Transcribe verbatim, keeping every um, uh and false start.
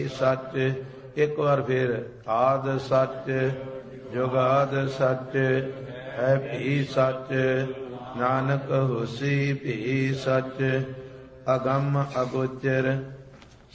ਸੱਚ। ਇੱਕ ਵਾਰ ਫਿਰ ਆਦ ਸੱਚ ਜੁਗਾਦ ਸੱਚ ਹੈ ਭੀ ਸੱਚ। ਨਾਨਕ ਹੋਸੀ ਭੀ ਸੱਚ। ਅਗੰਮ ਅਗੋਚਰ